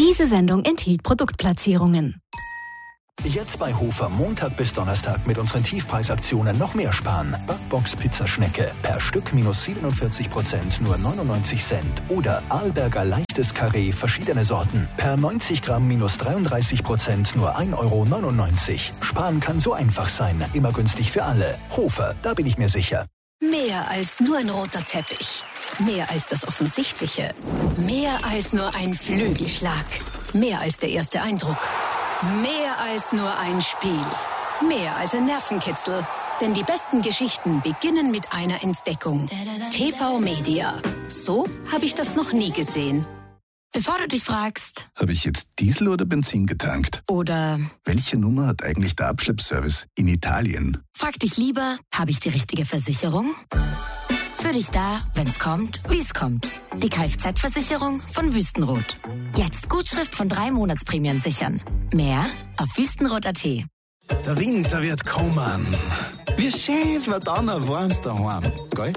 Diese Sendung enthielt Produktplatzierungen. Jetzt bei Hofer Montag bis Donnerstag mit unseren Tiefpreisaktionen noch mehr sparen. Backbox Pizzaschnecke per Stück minus 47%, nur 99 Cent. Oder Arlberger leichtes Karree, verschiedene Sorten. Per 90 Gramm minus 33%, nur 1,99 Euro. Sparen kann so einfach sein. Immer günstig für alle. Hofer, da bin ich mir sicher. Mehr als nur ein roter Teppich. Mehr als das Offensichtliche. Mehr als nur ein Flügelschlag. Mehr als der erste Eindruck. Mehr als nur ein Spiel. Mehr als ein Nervenkitzel. Denn die besten Geschichten beginnen mit einer Entdeckung. TV Media. So habe ich das noch nie gesehen. Bevor du dich fragst, habe ich jetzt Diesel oder Benzin getankt? Oder welche Nummer hat eigentlich der Abschleppservice in Italien? frag dich lieber, habe ich die richtige Versicherung? Für dich da, wenn's kommt, wie's kommt. Die Kfz-Versicherung von Wüstenrot. Jetzt Gutschrift von 3 Monatsprämien sichern. Mehr auf wüstenrot.at. Der Winter wird kommen. Wie schön wird dann ein warmes daheim, gell?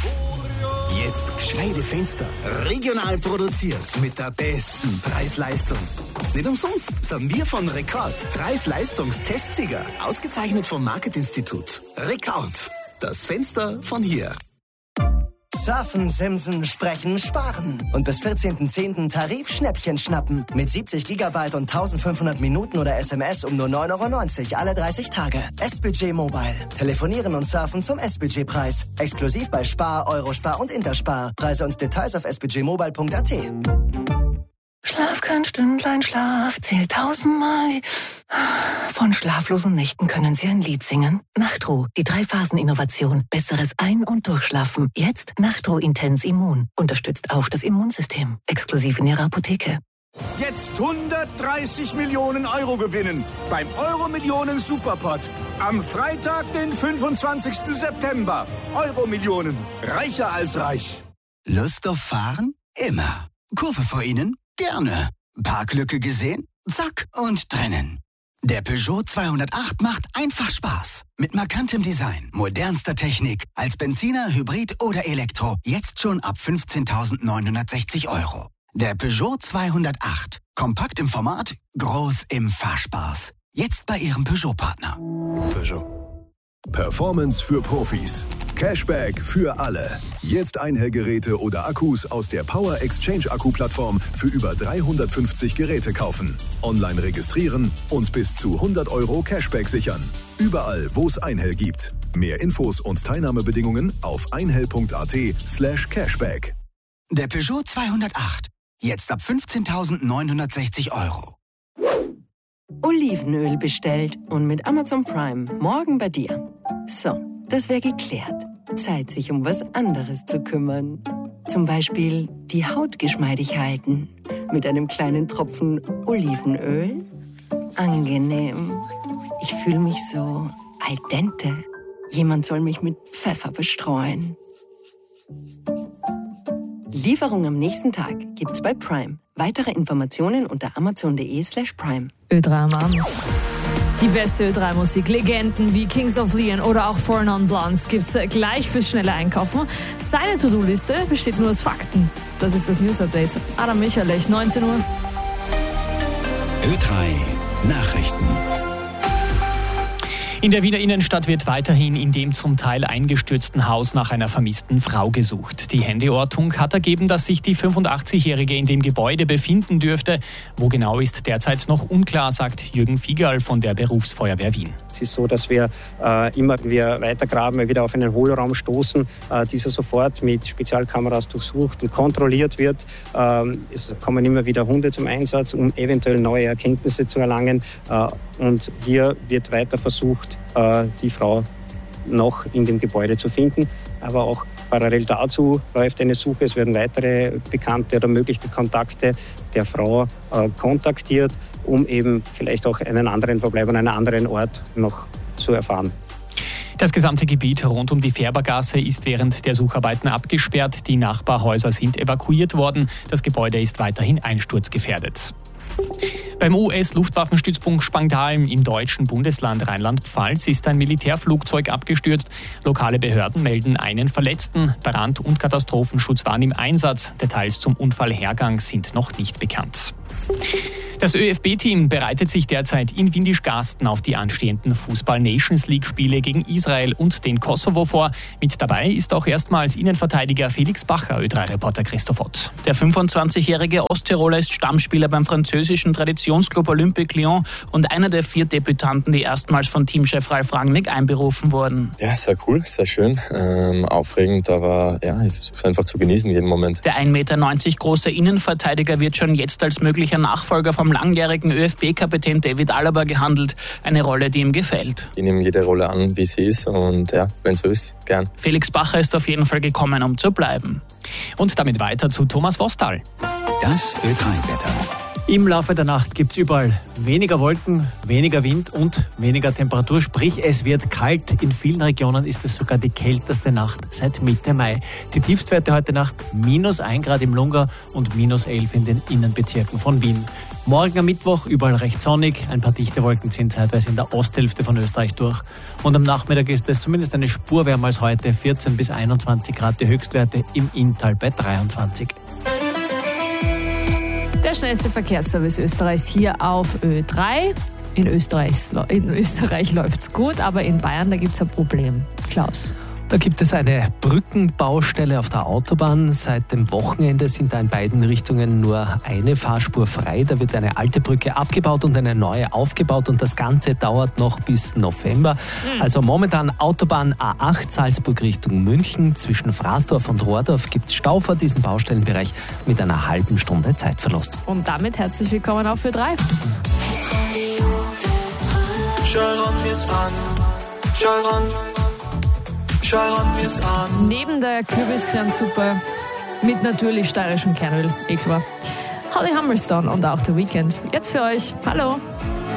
Jetzt gescheite Fenster. Regional produziert mit der besten Preis-Leistung. Nicht umsonst sind wir von Rekord Preis-Leistungstestsieger. Ausgezeichnet vom Marketinstitut. Rekord. Das Fenster von hier. Surfen, Simsen, Sprechen, Sparen. Und bis 14.10. Tarif-Schnäppchen schnappen. Mit 70 GB und 1500 Minuten oder SMS um nur 9,90 € alle 30 Tage. S-Budget Mobile. Telefonieren und surfen zum S-Budget-Preis. Exklusiv bei Spar, Eurospar und Interspar. Preise und Details auf sbudgetmobile.at. Schlaf kein Stündlein Schlaf, zählt 1000-mal. Von schlaflosen Nächten können Sie ein Lied singen. Nachtruh, die 3-Phasen-Innovation. Besseres Ein- und Durchschlafen. Jetzt Nachtruh Intens Immun. Unterstützt auch das Immunsystem. Exklusiv in Ihrer Apotheke. Jetzt 130 Millionen Euro gewinnen beim Euro-Millionen Superpot. Am Freitag, den 25. September. Euro-Millionen. Reicher als reich. Lust auf Fahren? Immer. Kurve vor Ihnen? Gerne. Parklücke gesehen? Zack und trennen. Der Peugeot 208 macht einfach Spaß. Mit markantem Design, modernster Technik, als Benziner, Hybrid oder Elektro. Jetzt schon ab 15.960 €. Der Peugeot 208. Kompakt im Format, groß im Fahrspaß. Jetzt bei Ihrem Peugeot-Partner. Peugeot. Performance für Profis. Cashback für alle. Jetzt Einhellgeräte oder Akkus aus der Power Exchange Akku-Plattform für über 350 Geräte kaufen. Online registrieren und bis zu 100 € Cashback sichern. Überall, wo es Einhell gibt. Mehr Infos und Teilnahmebedingungen auf einhell.at/Cashback. Der Peugeot 208. Jetzt ab 15.960 €. Olivenöl bestellt und mit Amazon Prime morgen bei dir. So, das wäre geklärt. Zeit, sich um was anderes zu kümmern. Zum Beispiel die Haut geschmeidig halten. Mit einem kleinen Tropfen Olivenöl. Angenehm. Ich fühle mich so al dente. Jemand soll mich mit Pfeffer bestreuen. Lieferung am nächsten Tag gibt's bei Prime. Weitere Informationen unter amazon.de/prime. Ö3 am Abend. Die beste Ö3-Musik, Legenden wie Kings of Leon oder auch Four Non Blondes gibt's gleich fürs schnelle Einkaufen. Seine To-Do-Liste besteht nur aus Fakten. Das ist das News-Update. Adam Michalich, 19 Uhr. Ö3 Nachrichten. In der Wiener Innenstadt wird weiterhin in dem zum Teil eingestürzten Haus nach einer vermissten Frau gesucht. Die Handyortung hat ergeben, dass sich die 85-Jährige in dem Gebäude befinden dürfte. Wo genau ist derzeit noch unklar, sagt Jürgen Fiegerl von der Berufsfeuerwehr Wien. Es ist so, dass wir immer wir weitergraben, wieder auf einen Hohlraum stoßen, dieser sofort mit Spezialkameras durchsucht und kontrolliert wird. Es kommen immer wieder Hunde zum Einsatz, um eventuell neue Erkenntnisse zu erlangen. Und hier wird weiter versucht, die Frau noch in dem Gebäude zu finden. Aber auch parallel dazu läuft eine Suche. Es werden weitere bekannte oder mögliche Kontakte der Frau kontaktiert, um eben vielleicht auch einen anderen Verbleib an einem anderen Ort noch zu erfahren. Das gesamte Gebiet rund um die Färbergasse ist während der Sucharbeiten abgesperrt. Die Nachbarhäuser sind evakuiert worden. Das Gebäude ist weiterhin einsturzgefährdet. Beim US-Luftwaffenstützpunkt Spangdahlem im deutschen Bundesland Rheinland-Pfalz ist ein Militärflugzeug abgestürzt. Lokale Behörden melden einen Verletzten. Brand- und Katastrophenschutz waren im Einsatz. Details zum Unfallhergang sind noch nicht bekannt. Das ÖFB-Team bereitet sich derzeit in Windischgarsten auf die anstehenden Fußball-Nations-League-Spiele gegen Israel und den Kosovo vor. Mit dabei ist auch erstmals Innenverteidiger Felix Bacher, Ö3-Reporter Christoph Ott. Der 25-jährige Osttiroler ist Stammspieler beim französischen Traditionsclub Olympique Lyon und einer der 4 Debütanten, die erstmals von Teamchef Ralf Rangnick einberufen wurden. Ja, sehr cool, sehr schön, aufregend, aber ja, ich versuche es einfach zu genießen, jeden Moment. Der 1,90 Meter große Innenverteidiger wird schon jetzt als möglicher Nachfolger vom langjährigen ÖFB-Kapitän David Alaba gehandelt. Eine Rolle, die ihm gefällt. Ich nehme jede Rolle an, wie sie ist und ja, wenn so ist, gern. Felix Bacher ist auf jeden Fall gekommen, um zu bleiben. Und damit weiter zu Thomas Vostal. Das Ö3-Wetter. Im Laufe der Nacht gibt es überall weniger Wolken, weniger Wind und weniger Temperatur. Sprich, es wird kalt. In vielen Regionen ist es sogar die kälteste Nacht seit Mitte Mai. Die Tiefstwerte heute Nacht -1 Grad im Lungau und -11 in den Innenbezirken von Wien. Morgen am Mittwoch überall recht sonnig. Ein paar dichte Wolken ziehen zeitweise in der Osthälfte von Österreich durch. Und am Nachmittag ist es zumindest eine Spur wärmer als heute. 14 bis 21 Grad die Höchstwerte, im Inntal bei 23. Der schnellste Verkehrsservice Österreichs hier auf Ö3. In Österreich läuft's gut, aber in Bayern, da gibt's ein Problem. Klaus. Da gibt es eine Brückenbaustelle auf der Autobahn. Seit dem Wochenende sind da in beiden Richtungen nur eine Fahrspur frei. Da wird eine alte Brücke abgebaut und eine neue aufgebaut und das Ganze dauert noch bis November. Also momentan Autobahn A8 Salzburg Richtung München. Zwischen Fraßdorf und Rohrdorf gibt es Stau vor diesem Baustellenbereich mit einer halben Stunde Zeitverlust. Und damit herzlich willkommen auf Ö3. Neben der Kürbiskernsuppe mit natürlich steirischem Kernöl, klar. Holly Humberstone und auch The Weeknd. Jetzt für euch. Hallo.